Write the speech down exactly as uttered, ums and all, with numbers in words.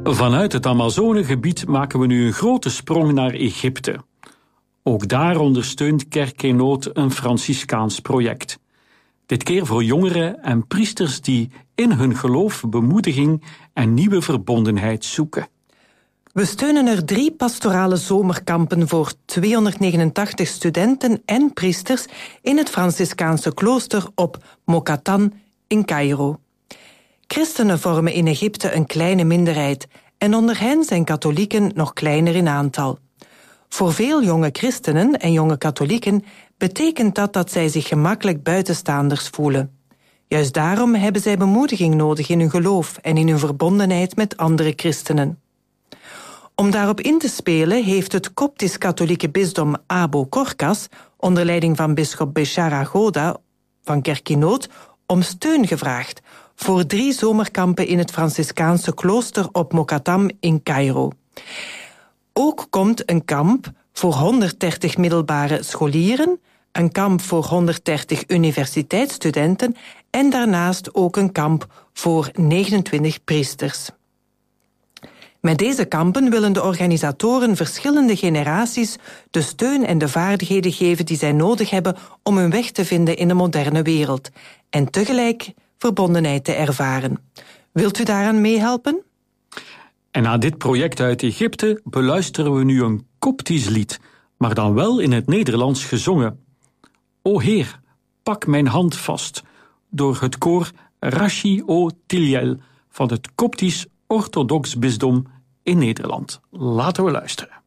Vanuit het Amazonegebied maken we nu een grote sprong naar Egypte. Ook daar ondersteunt Kerkenoot een Franciscaans project. Dit keer voor jongeren en priesters die in hun geloof bemoediging en nieuwe verbondenheid zoeken. We steunen er drie pastorale zomerkampen voor tweehonderdnegenentachtig studenten en priesters in het Franciscaanse klooster op Mokatan in Cairo. Christenen vormen in Egypte een kleine minderheid en onder hen zijn katholieken nog kleiner in aantal. Voor veel jonge christenen en jonge katholieken betekent dat dat zij zich gemakkelijk buitenstaanders voelen. Juist daarom hebben zij bemoediging nodig in hun geloof en in hun verbondenheid met andere christenen. Om daarop in te spelen heeft het Koptisch-katholieke bisdom Abo Korkas, onder leiding van bisschop Bechara Goda van Kerkenoot, om steun gevraagd voor drie zomerkampen in het Franciscaanse klooster op Mokatam in Cairo. Ook komt een kamp voor honderddertig middelbare scholieren, een kamp voor honderddertig universiteitsstudenten en daarnaast ook een kamp voor negenentwintig priesters. Met deze kampen willen de organisatoren verschillende generaties de steun en de vaardigheden geven die zij nodig hebben om hun weg te vinden in de moderne wereld en tegelijk verbondenheid te ervaren. Wilt u daaraan meehelpen? En na dit project uit Egypte beluisteren we nu een Koptisch lied, maar dan wel in het Nederlands gezongen. O Heer, pak mijn hand vast, door het koor Rashi O Tiljel van het Koptisch Orthodox Bisdom in Nederland. Laten we luisteren.